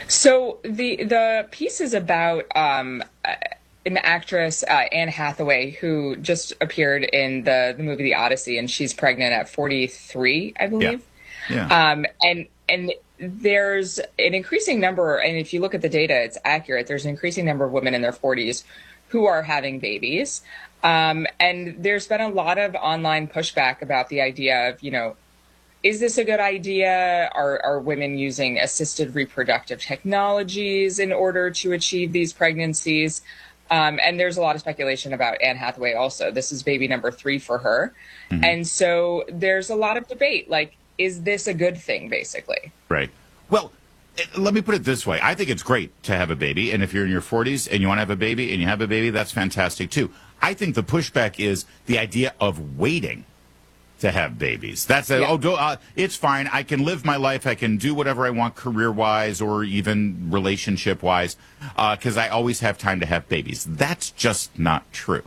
So the piece is about an actress, Anne Hathaway, who just appeared in the movie The Odyssey, and she's pregnant at 43, I Yeah. believe. Yeah. And there's an increasing number, and if you look at the data, it's accurate. There's an increasing number of women in their 40s who are having babies. And there's been a lot of online pushback about the idea of, is this a good idea? Are women using assisted reproductive technologies in order to achieve these pregnancies? And there's a lot of speculation about Anne Hathaway also. This is baby number 3 for her. Hmm. And so there's a lot of debate, like, is this a good thing, basically? Right. Well, let me put it this way. I think it's great to have a baby. And if you're in your 40s and you want to have a baby and you have a baby, that's fantastic too. I think the pushback is the idea of waiting to have babies. That's it. Yeah. It's fine. I can live my life. I can do whatever I want career-wise or even relationship-wise because I always have time to have babies. That's just not true.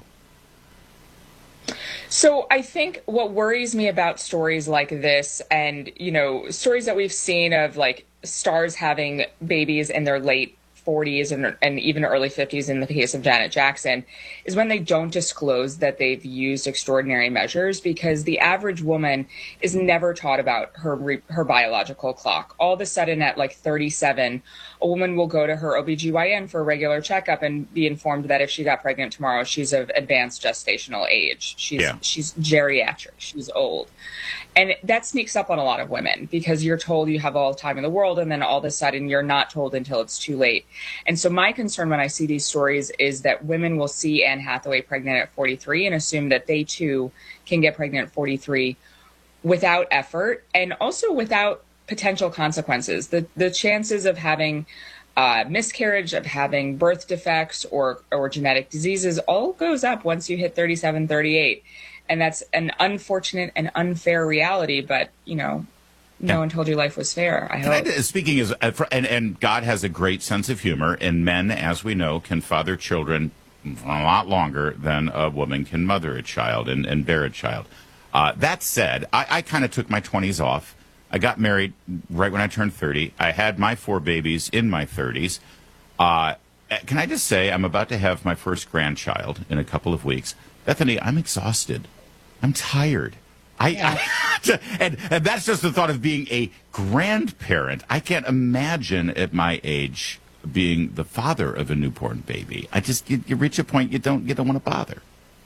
So I think what worries me about stories like this and, stories that we've seen of like stars having babies in their late 40s and even early 50s in the case of Janet Jackson is when they don't disclose that they've used extraordinary measures, because the average woman is never taught about her biological clock. All of a sudden at like 37, a woman will go to her OBGYN for a regular checkup and be informed that if she got pregnant tomorrow, she's of advanced gestational age. She's geriatric. She's old. And that sneaks up on a lot of women because you're told you have all the time in the world, and then all of a sudden you're not told until it's too late. And so my concern when I see these stories is that women will see Anne Hathaway pregnant at 43 and assume that they too can get pregnant at 43 without effort and also without potential consequences. The chances of having miscarriage, of having birth defects or genetic diseases all goes up once you hit 37, 38. And that's an unfortunate and unfair reality, but, no one told you life was fair, I hope. Speaking is, and God has a great sense of humor, and men, as we know, can father children a lot longer than a woman can mother a child and bear a child. That said, I kind of took my 20s off. I got married right when I turned 30. I had my 4 babies in my 30s. Can I just say I'm about to have my first grandchild in a couple of weeks. Bethany, I'm exhausted. I'm tired. Yeah. And that's just the thought of being a grandparent. I can't imagine at my age being the father of a newborn baby. You reach a point you don't want to bother.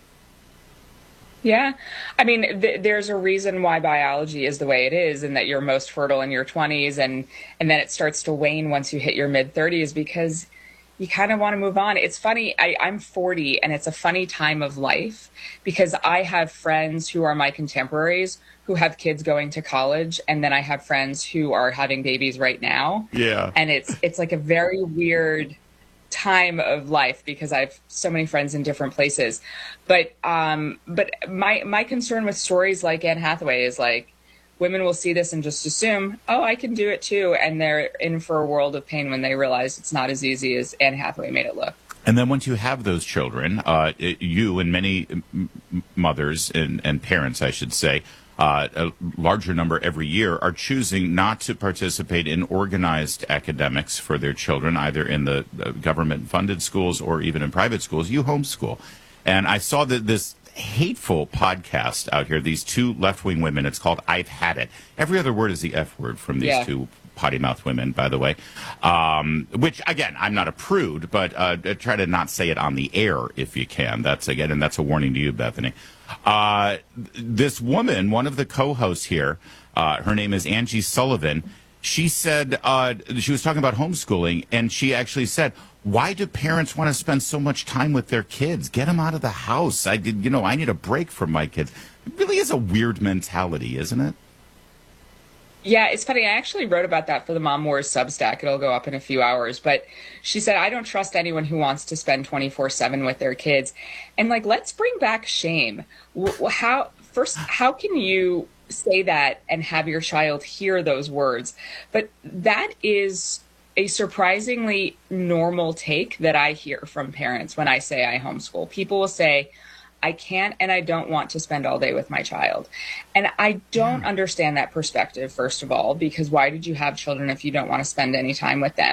Yeah. I mean, there's a reason why biology is the way it is, and that you're most fertile in your 20s and then it starts to wane once you hit your mid 30s because you kind of want to move on. It's funny. I'm 40 and it's a funny time of life because I have friends who are my contemporaries who have kids going to college. And then I have friends who are having babies right now. Yeah. And it's like a very weird time of life because I have so many friends in different places. But my concern with stories like Anne Hathaway is like, women will see this and just assume, oh, I can do it too. And they're in for a world of pain when they realize it's not as easy as Anne Hathaway made it look. And then once you have those children, you and many mothers and parents, I should say, a larger number every year, are choosing not to participate in organized academics for their children, either in the government-funded schools or even in private schools. You homeschool. And I saw that this hateful podcast out here, these 2 left-wing women. It's called I've Had It. Every other word is the F word from these 2 potty-mouthed women, by the way. Which, again, I'm not a prude, but try to not say it on the air if you can. That's a warning to you, Bethany. This woman, one of the co-hosts here, her name is Angie Sullivan. She said, she was talking about homeschooling, and she actually said, why do parents want to spend so much time with their kids? Get them out of the house. I need a break from my kids. It really is a weird mentality, isn't it? Yeah, it's funny. I actually wrote about that for the Mom Wars Substack. It'll go up in a few hours. But she said, I don't trust anyone who wants to spend 24/7 with their kids. And like, let's bring back shame. How can you say that and have your child hear those words? But that is a surprisingly normal take that I hear from parents when I say I homeschool. People will say, I can't and I don't want to spend all day with my child. And I don't understand that perspective, first of all, because why did you have children if you don't want to spend any time with them?